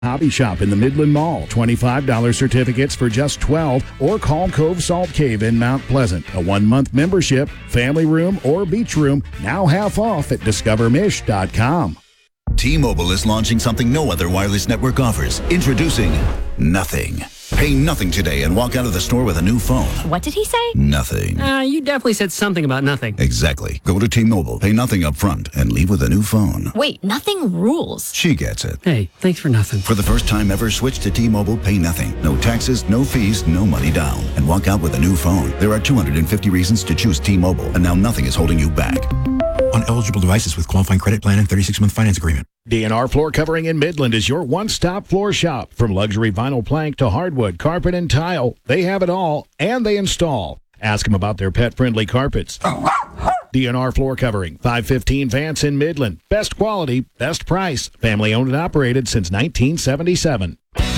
Hobby Shop in the Midland Mall, $25 certificates for just $12, or call Cove Salt Cave in Mount Pleasant. A 1-month membership, family room, or beach room, now half off at discovermish.com. T-Mobile is launching something no other wireless network offers. Introducing Nothing. Pay nothing today and walk out of the store with a new phone. What did he say? Nothing. You definitely said something about nothing. Exactly. Go to T-Mobile, pay nothing up front, and leave with a new phone. Wait, nothing rules. She gets it. Hey, thanks for nothing. For the first time ever, switch to T-Mobile, pay nothing. No taxes, no fees, no money down. And walk out with a new phone. There are 250 reasons to choose T-Mobile, and now nothing is holding you back. On eligible devices with qualifying credit plan and 36-month finance agreement. DNR Floor Covering in Midland is your one-stop floor shop. From luxury vinyl plank to hardwood, carpet, and tile, they have it all, and they install. Ask them about their pet-friendly carpets. DNR Floor Covering, 515 Vance in Midland. Best quality, best price. Family owned and operated since 1977.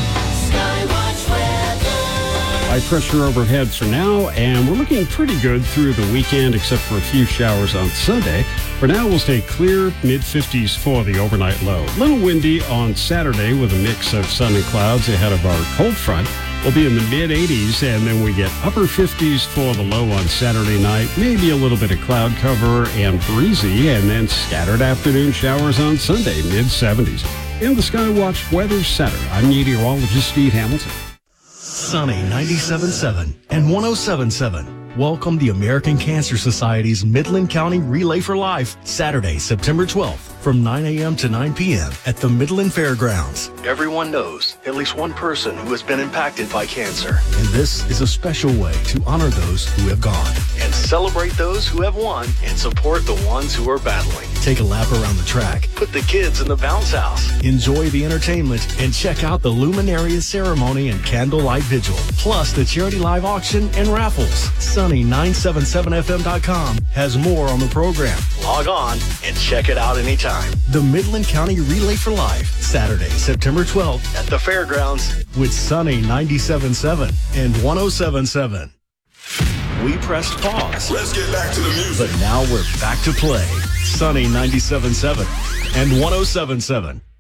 High pressure overhead for now, and we're looking pretty good through the weekend, except for a few showers on Sunday. For now, we'll stay clear, mid-50s for the overnight low. Little windy on Saturday with a mix of sun and clouds ahead of our cold front. We'll be in the mid-80s, and then we get upper 50s for the low on Saturday night. Maybe a little bit of cloud cover and breezy, and then scattered afternoon showers on Sunday, mid-70s. In the Skywatch Weather Center, I'm meteorologist Steve Hamilton. Sunny 97.7 and 107.7. Welcome the American Cancer Society's Midland County Relay for Life, Saturday, September 12th, from 9 a.m. to 9 p.m. at the Midland Fairgrounds. Everyone knows at least one person who has been impacted by cancer, and this is a special way to honor those who have gone and celebrate those who have won and support the ones who are battling. Take a lap around the track, put the kids in the bounce house, enjoy the entertainment, and check out the Luminarias ceremony and candlelight vigil, plus the charity live auction and raffles. Sunny977fm.com has more on the program. Log on and check it out anytime. The Midland County Relay for Life, Saturday, September 12th at the Fairgrounds with Sunny 97.7 and 107.7. We pressed pause. Let's get back to the music. But now we're back to play. Sunny 97.7 and 107.7.